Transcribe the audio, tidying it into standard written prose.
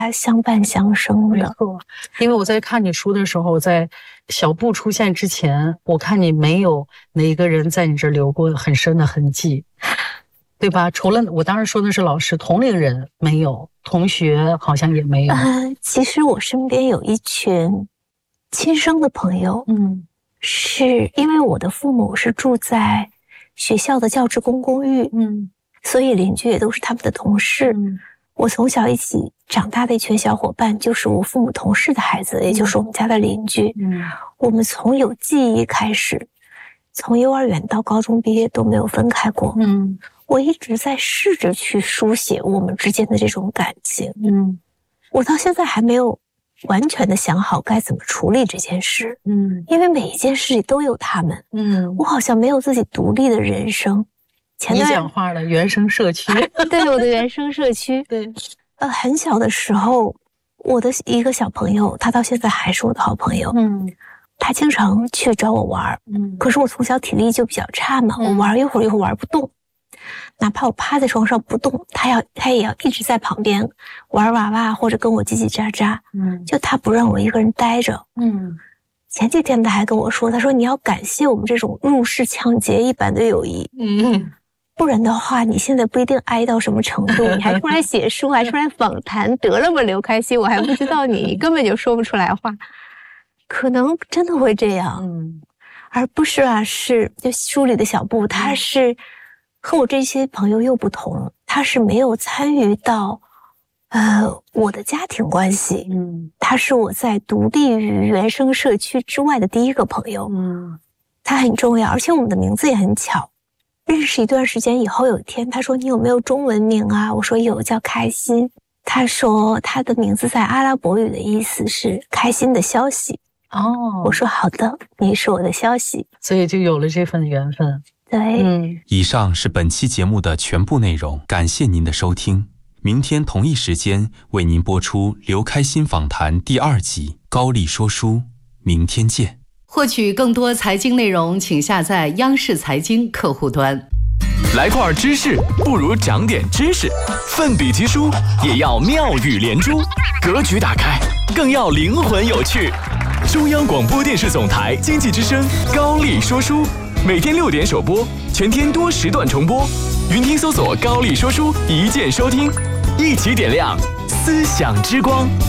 它相伴相生的。 没错，因为我在看你书的时候，在小布出现之前，我看你没有哪个人在你这留过很深的痕迹，对吧？除了我当时说的是老师，同龄人没有，同学好像也没有。 其实我身边有一群亲生的朋友，是因为我的父母是住在学校的教职工公寓，所以邻居也都是他们的同事。我从小一起长大的一群小伙伴，就是我父母同事的孩子，也就是我们家的邻居。我们从有记忆开始，从幼儿园到高中毕业都没有分开过。我一直在试着去书写我们之间的这种感情。我到现在还没有完全的想好该怎么处理这件事。因为每一件事里都有他们。我好像没有自己独立的人生。 你讲话了，原生社区。 对，我的原生社区。 对， 很小的时候，我的一个小朋友，他到现在还是我的好朋友。他经常去找我玩。可是我从小体力就比较差嘛，我玩一会儿玩不动，哪怕我趴在床上不动，他也要一直在旁边玩娃娃或者跟我叽叽喳喳。就他不让我一个人待着。前几天他还跟我说，他说你要感谢我们这种入室抢劫一般的友谊。不然的话，你现在不一定哀到什么程度，你还出来写书，还出来访谈，得了吧，刘开心，我还不知道你根本就说不出来话，可能真的会这样。而不是是就书里的小布，他是和我这些朋友又不同，他是没有参与到我的家庭关系。他是我在独立于原生社区之外的第一个朋友。他很重要，而且我们的名字也很巧。认识一段时间以后，有一天他说你有没有中文名啊？我说有，叫开心。他说他的名字在阿拉伯语的意思是开心的消息。我说好的，你是我的消息， 所以就有了这份缘分。 对。 以上是本期节目的全部内容，感谢您的收听。明天同一时间为您播出刘开心访谈第2集高丽说书，明天见。 获取更多财经内容，请下载央视财经客户端。 来块知识不如长点知识，奋笔疾书也要妙语连珠，格局打开更要灵魂有趣。中央广播电视总台经济之声高丽说书，每天6点首播，全天多时段重播。云听搜索高丽说书，一键收听，一起点亮思想之光。